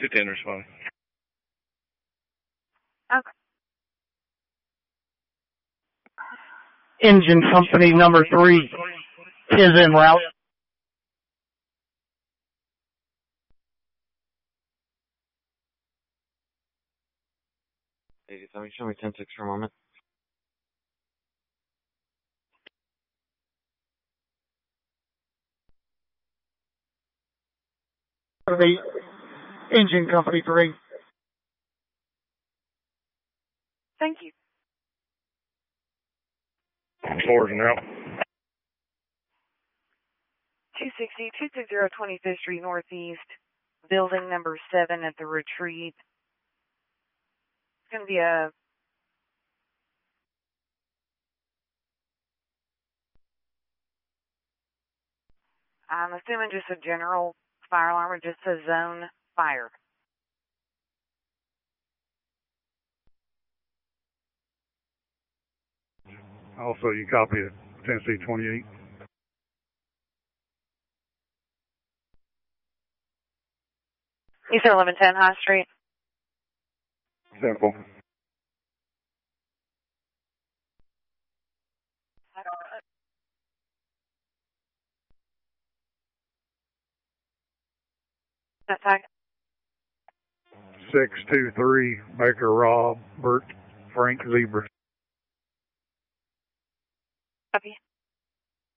210 responding. Okay. Engine company number 3 is en route. Show me 10-6 for a moment. The engine company 3. Thank you. 4 is en route. 260, 260 25th Street Northeast, building number 7 at the retreat. It's going to be I'm assuming just a general fire alarm or just a zone fire. Also, you copy it, Tennessee 28. East 1110 High Street. Simple. That tag. 623 Baker Rob Bert Frank Zebra. Copy.